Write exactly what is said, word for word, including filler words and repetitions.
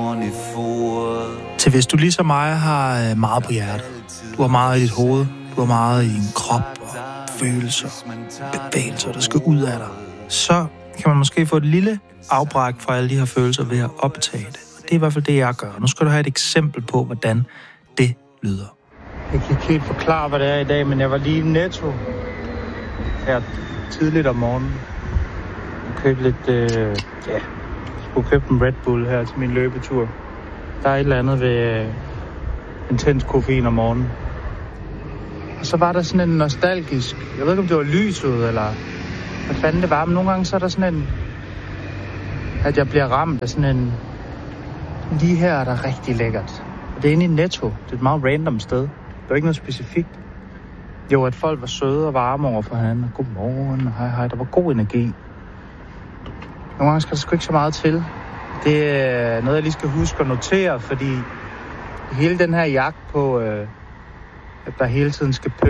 Til hvis du ligesom mig har meget på hjertet. Du har meget i dit hoved. Du har meget i din krop og følelser, bevægelser, der skal ud af dig. Så kan man måske få et lille afbræk fra alle de her følelser ved at optage det. Det er i hvert fald det, jeg gør. Nu skal du have et eksempel på, hvordan det lyder. Jeg kan ikke helt forklare, hvad det er i dag, men jeg var lige i Netto her tidligt om morgenen. Jeg købte lidt, øh, ja, jeg skulle købe en Red Bull her til min løbetur. Der er et eller andet ved øh, intens koffein om morgenen. Og så var der sådan en nostalgisk, jeg ved ikke, om det var lyset, eller hvad fanden det var, men nogle gange så er der sådan en, at jeg bliver ramt af sådan en, lige her er der rigtig lækkert. Og det er inde i Netto, det er et meget random sted. Der er ikke noget specifikt. Jo, at folk var søde og varme over for hinanden. Godmorgen, hej hej, der var god energi. Nogle gange skal der sgu ikke så meget til. Det er noget, jeg lige skal huske at notere, fordi hele den her jagt på, øh, at der hele tiden skal pynte